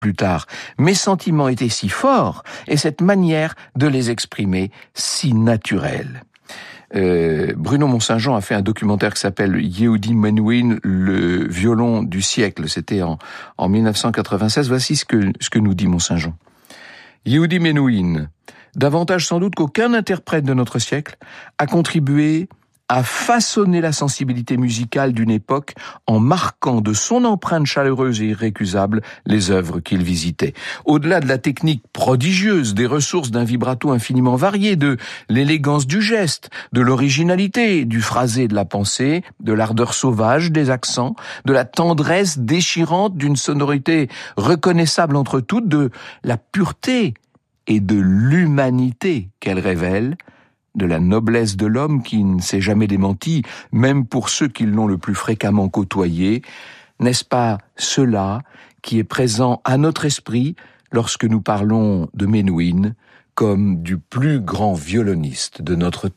plus tard. Mes sentiments étaient si forts et cette manière de les exprimer si naturelle. Bruno Mont-Saint-Jean a fait un documentaire qui s'appelle Yehudi Menuhin, le violon du siècle. C'était en 1996. Voici ce que nous dit Mont-Saint-Jean. Yehudi Menuhin, davantage sans doute qu'aucun interprète de notre siècle, a contribué à façonner la sensibilité musicale d'une époque en marquant de son empreinte chaleureuse et irrécusable les œuvres qu'il visitait. Au-delà de la technique prodigieuse, des ressources d'un vibrato infiniment varié, de l'élégance du geste, de l'originalité, du phrasé de la pensée, de l'ardeur sauvage des accents, de la tendresse déchirante d'une sonorité reconnaissable entre toutes, de la pureté et de l'humanité qu'elle révèle, de la noblesse de l'homme qui ne s'est jamais démenti, même pour ceux qui l'ont le plus fréquemment côtoyé. N'est-ce pas cela qui est présent à notre esprit lorsque nous parlons de Menuhin comme du plus grand violoniste de notre temps ?